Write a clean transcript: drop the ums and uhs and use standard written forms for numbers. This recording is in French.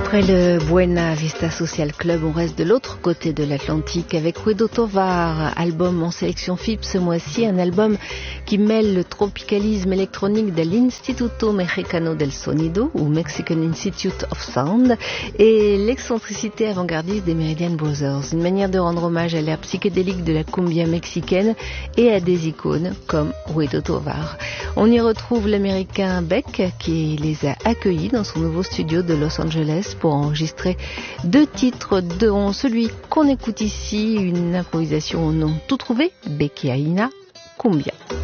Après le Buena Vista Social Club, on reste de l'autre côté de l'Atlantique avec Ruedo Tovar, album en sélection FIP ce mois-ci, un album qui mêle le tropicalisme électronique de l'Instituto Mexicano del Sonido ou Mexican Institute of Sound et l'excentricité avant-gardiste des Meridian Brothers, une manière de rendre hommage à l'ère psychédélique de la cumbia mexicaine et à des icônes comme Ruedo Tovar. On y retrouve l'américain Beck qui les a accueillis dans son nouveau studio de Los Angeles pour enregistrer 2 titres, dont celui qu'on écoute ici, une improvisation au nom tout trouvé, Bequiaina Cumbia.